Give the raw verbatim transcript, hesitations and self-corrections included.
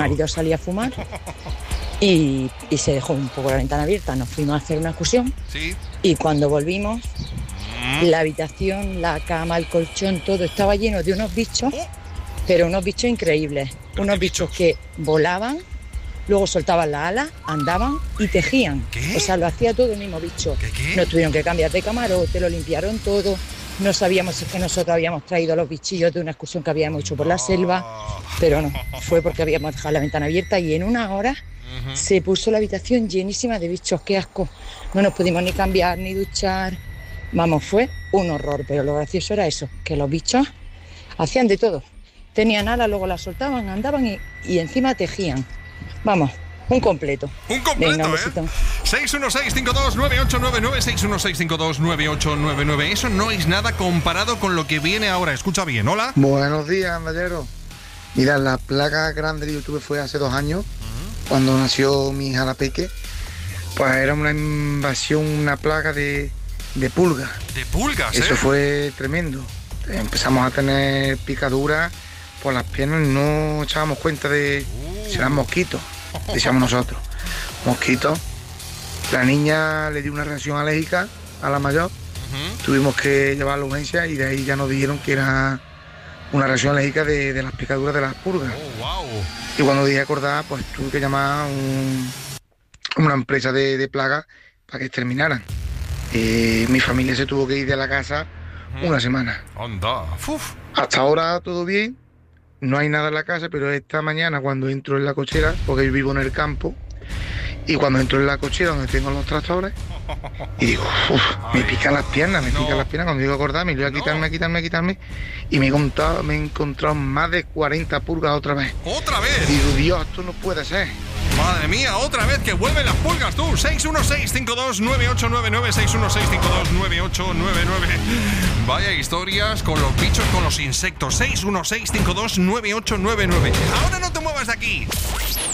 marido salía a fumar y, y se dejó un poco la ventana abierta. Nos fuimos a hacer una excursión. Sí. Y cuando volvimos, Mm. la habitación, la cama, el colchón, todo estaba lleno de unos bichos, Oh. pero unos bichos increíbles. ¿Pero Unos qué bichos bichos? que volaban, luego soltaban las alas, andaban y tejían. ¿Qué? O sea, lo hacía todo el mismo bicho. ¿Qué, qué? Nos tuvieron que cambiar de camarote, lo limpiaron todo. No sabíamos si es que nosotros habíamos traído los bichillos de una excursión que habíamos hecho por la selva, pero no, fue porque habíamos dejado la ventana abierta y en una hora Ujú. se puso la habitación llenísima de bichos. ¡Qué asco! No nos pudimos ni cambiar ni duchar. Vamos, fue un horror, pero lo gracioso era eso, que los bichos hacían de todo. Tenían alas, luego las soltaban, andaban y, y encima tejían. Vamos, un completo. Un completo, Venga, un ¿eh? besito. seis uno seis cinco dos nueve ocho nueve nueve, seis uno seis cinco dos nueve ocho nueve nueve. Eso no es nada comparado con lo que viene ahora. Escucha bien, hola. Buenos días, Andallero. Mira, la plaga grande que yo tuve fue hace dos años, cuando nació mi hija la Peque. Pues era una invasión, una plaga de, de pulgas. De pulgas, ¿eh? Eso fue tremendo. Empezamos a tener picaduras por las piernas y no echábamos cuenta de si eran mosquitos, decíamos nosotros. Mosquitos. La niña le dio una reacción alérgica a la mayor. Ujú. Tuvimos que llevarla a la urgencia y de ahí ya nos dijeron que era una reacción alérgica de, de las picaduras de las pulgas. Oh, wow. Y cuando dije acordar, pues tuve que llamar a un- una empresa de, de plagas para que exterminaran. Eh, mi familia se tuvo que ir de la casa una semana. Anda. Uf. Hasta ahora todo bien, no hay nada en la casa, pero esta mañana cuando entro en la cochera, porque yo vivo en el campo, y cuando entro en la cochera donde tengo los tractores, y digo, uff, me pican las piernas, me No. pican las piernas, cuando digo acordarme, y voy a No. quitarme, a quitarme, a quitarme, y me he encontrado, me he encontrado más de cuarenta pulgas otra vez. Otra vez. Digo, Dios, esto no puede ser. Madre mía, otra vez que vuelven las pulgas tú. seis uno seis cinco dos nueve ocho nueve nueve, seis uno seis cinco dos nueve ocho nueve nueve. Vaya historias con los bichos, con los insectos. seis uno seis cinco dos nueve ocho nueve nueve. Ahora no te muevas de aquí.